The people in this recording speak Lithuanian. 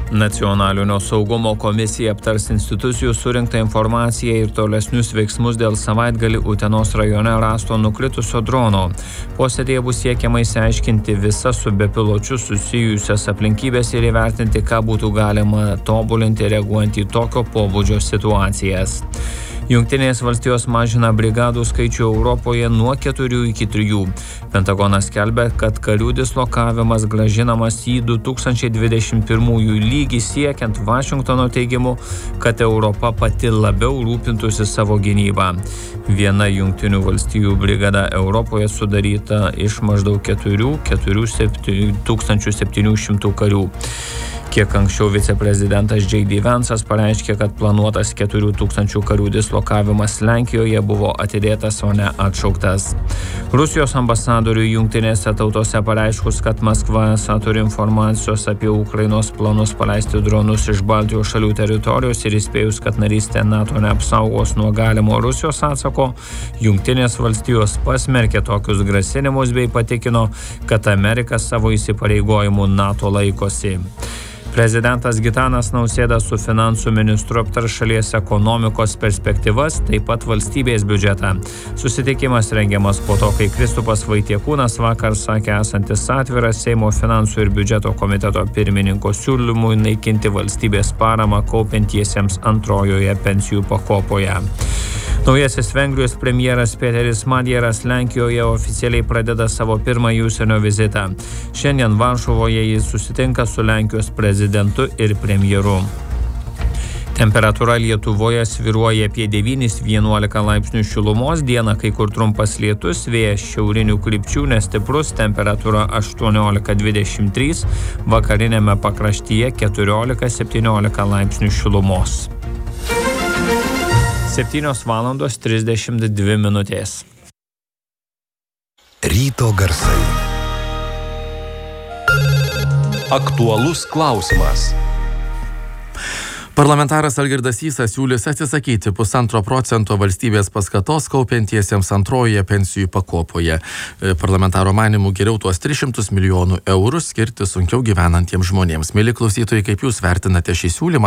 Nacionalinio saugumo komisija aptars institucijų surinktą informaciją ir tolesnius veiksmus dėl savaitgalį Utenos rajone rasto nukritusio drono. Posėdėje bus siekiama išsiaiškinti visas su bepiločiu susijusias aplinkybės ir įvertinti, ką būtų galima tobulinti reaguojant į tokio pobūdžio situacijas. Jungtinės valstijos mažina brigadų skaičių Europoje nuo 4 iki 3. Pentagonas skelbia, kad karių dislokavimas grąžinamas į 2021 lygį siekiant Vašingtono teigimu, kad Europa pati labiau rūpintųsi savo gynybą. Viena Jungtinių valstijų brigada Europoje sudaryta iš maždaug 4700 karių. Kiek anksčiau viceprezidentas J.D. Vance'as pareiškė, kad planuotas 4000 karių dislokavimas Lenkijoje buvo atidėtas, o ne atšauktas. Rusijos ambasadoriui Jungtinėse tautose pareiškus, kad Maskva esą turi informacijos apie Ukrainos planus paleisti dronus iš Baltijos šalių teritorijos ir įspėjus, kad narystė NATO neapsaugos nuo galimo Rusijos atsako, Jungtinės valstijos pasmerkė tokius grasinimus bei patikino, kad Amerika savo įsipareigojimų NATO laikosi. Prezidentas Gitanas Nausėda su finansų ministru aptars šalies ekonomikos perspektyvas, taip pat valstybės biudžetą. Susitikimas rengiamas po to, kai Kristupas Vaitiekūnas vakar sakė esantis atviras Seimo finansų ir biudžeto komiteto pirmininko siūlymui naikinti valstybės paramą kaupiantiesiems antrojoje pensijų pakopoje. Naujasis Vengrijos premjeras Peteris Madjeras Lenkijoje oficialiai pradeda savo pirmąjį užsienio vizitą. Šiandien Varšuvoje jis susitinka su Lenkijos prezidentu ir premjeru. Temperatūra Lietuvoje svyruoja apie 9–11 laipsnių šilumos, dieną kai kur trumpas lietus, vėjas šiaurinių krypčių nestiprus, temperatūra 18–23, vakarinėme pakraštyje 14–17 laipsnių šilumos. 7:32. Ryto garsai. Aktualus klausimas. Parlamentaras Algirdas Sysas siūlys atsisakyti 1,5% valstybės paskatos kaupiantiesiems antrojoje pensijų pakopoje. Parlamentaro manymu geriau tuos 300 milijonų eurų skirti sunkiau gyvenantiems žmonėms. Mieli klausytojai, kaip jūs vertinate šį siūlymą?